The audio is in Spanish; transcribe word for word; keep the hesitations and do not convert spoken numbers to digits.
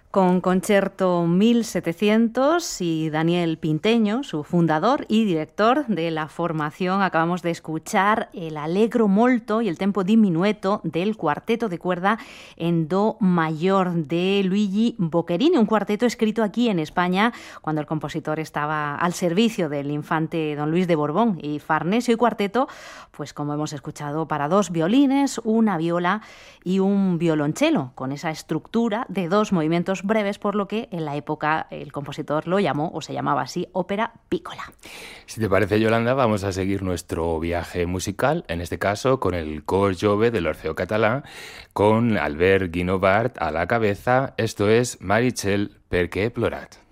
Con Concerto mil setecientos y Daniel Pinteño, su fundador y director de la formación, acabamos de escuchar el Allegro molto y el tempo diminueto del cuarteto de cuerda en do mayor de Luigi Boccherini, un cuarteto escrito aquí en España cuando el compositor estaba al servicio del infante don Luis de Borbón y Farnesio, y cuarteto, pues como hemos escuchado, para dos violines, una viola y un violonchelo, con esa estructura de dos movimientos breves, por lo que en la época el compositor lo llamó, o se llamaba así, ópera piccola. Si te parece, Yolanda, vamos a seguir nuestro viaje musical, en este caso con el Cor Jove del Orfeo Català, con Albert Guinovart a la cabeza. Esto es Meritxell, per què he plorat.